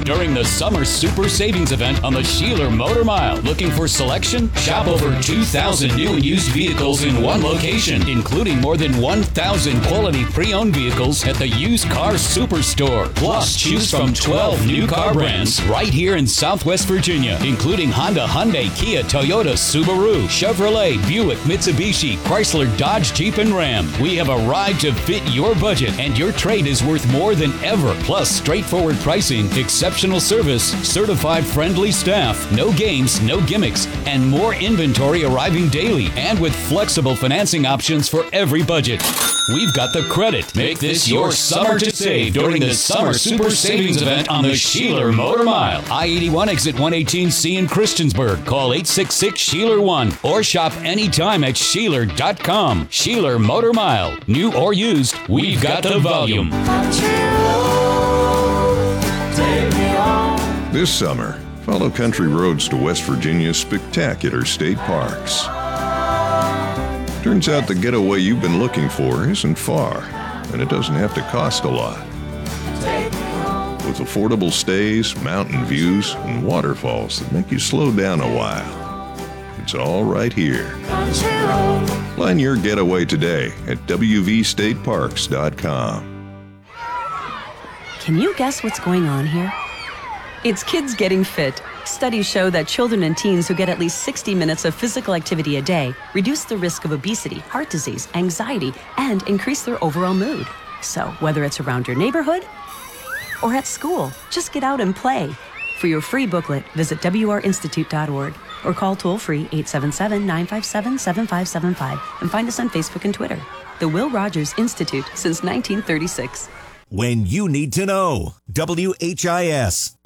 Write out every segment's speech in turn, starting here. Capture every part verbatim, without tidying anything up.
during the Summer Super Savings Event on the Sheeler Motor Mile. Looking for selection? Shop over two thousand new and used vehicles in one location, including more than one thousand quality pre-owned vehicles at the Used Car Superstore. Plus, choose from twelve new car brands right here in Southwest Virginia, including Honda, Hyundai, Kia, Toyota, Subaru, Chevrolet, Buick, Mitsubishi, Chrysler, Dodge, Jeep, and Ram. We have a ride to fit your budget, and your trade is worth more than ever. Plus, straightforward pricing, exceptional service, certified friendly staff, no games, no gimmicks, and more inventory arriving daily, and with flexible financing options for every budget. We've got the credit. Make this your summer to save during the Summer Super Savings Event on the Sheeler Motor Mile. I eighty-one exit one eighteen C in Christiansburg. Call eight six six Sheeler one or shop anytime at Sheeler dot com. Sheeler Motor Mile. New or used, we've got the volume. This summer, follow country roads to West Virginia's spectacular state parks. Turns out the getaway you've been looking for isn't far, and it doesn't have to cost a lot. With affordable stays, mountain views, and waterfalls that make you slow down a while. It's all right here. Plan your getaway today at W V state parks dot com. Can you guess what's going on here? It's kids getting fit. Studies show that children and teens who get at least sixty minutes of physical activity a day reduce the risk of obesity, heart disease, anxiety, and increase their overall mood. So whether it's around your neighborhood or at school, just get out and play. For your free booklet, visit W R institute dot org or call toll-free eight seven seven, nine five seven, seven five seven five and find us on Facebook and Twitter. The Will Rogers Institute since nineteen thirty-six. When you need to know. W H I S.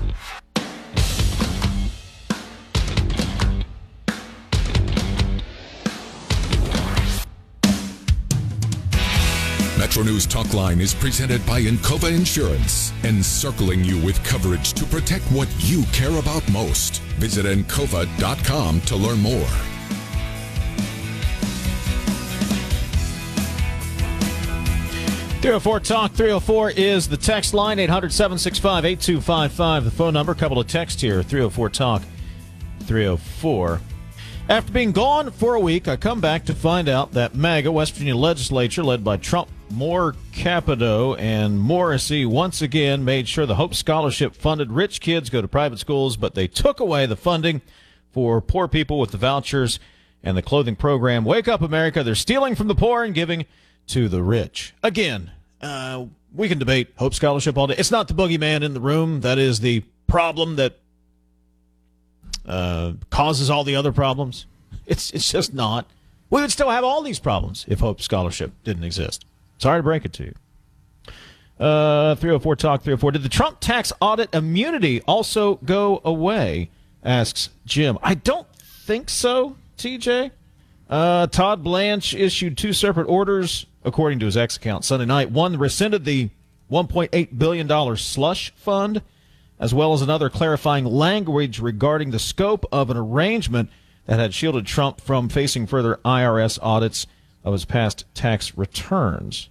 Metro News Talk Line is presented by Encova Insurance, encircling you with coverage to protect what you care about most. Visit Encova dot com to learn more. three oh four Talk, three oh four is the text line, eight hundred, seven six five, eight two five five, the phone number. A couple of texts here, three oh four Talk, three oh four. After being gone for a week, I come back to find out that MAGA, West Virginia legislature, led by Trump, Moore, Capito, and Morrissey, once again made sure the Hope Scholarship funded rich kids go to private schools, but they took away the funding for poor people with the vouchers and the clothing program. Wake up, America. They're stealing from the poor and giving to the rich. Again, uh, we can debate Hope Scholarship all day. It's not the boogeyman in the room. That is the problem that uh, causes all the other problems. It's it's just not. We would still have all these problems if Hope Scholarship didn't exist. Sorry to break it to you. Uh, three oh four Talk, three oh four. Did the Trump tax audit immunity also go away? Asks Jim. I don't think so, T J. Uh, Todd Blanche issued two separate orders, according to his ex account, Sunday night. One rescinded the one point eight billion dollars slush fund, as well as another clarifying language regarding the scope of an arrangement that had shielded Trump from facing further I R S audits of his past tax returns.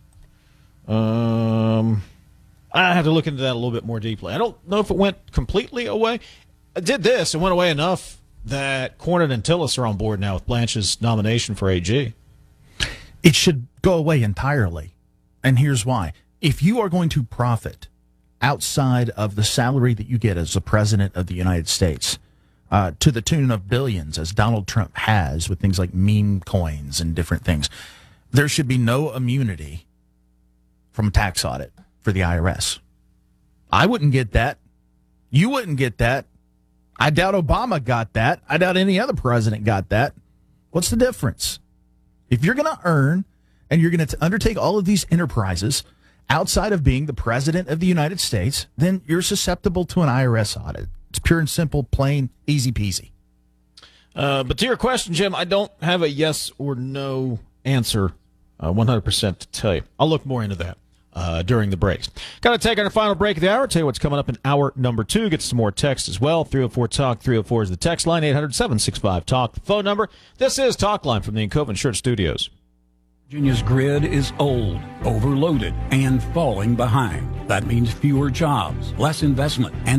Um, I have to look into that a little bit more deeply. I don't know if it went completely away. It did this. It went away enough that Cornyn and Tillis are on board now with Blanche's nomination for A G. It should go away entirely. And here's why. If you are going to profit outside of the salary that you get as the president of the United States, uh, to the tune of billions, as Donald Trump has with things like meme coins and different things, there should be no immunity from tax audit for the I R S. I wouldn't get that. You wouldn't get that. I doubt Obama got that. I doubt any other president got that. What's the difference? If you're going to earn and you're going to undertake all of these enterprises outside of being the president of the United States, then you're susceptible to an I R S audit. It's pure and simple, plain, easy peasy. Uh, but to your question, Jim, I don't have a yes or no answer uh, one hundred percent to tell you. I'll look more into that uh, during the breaks. Got to take our final break of the hour. Tell you what's coming up in hour number two. Get some more text as well. three oh four Talk, three oh four is the text line, eight hundred, seven six five, talk, the phone number. This is Talk Line from the Encova Insurance Studios. Virginia's grid is old, overloaded, and falling behind. That means fewer jobs, less investment, and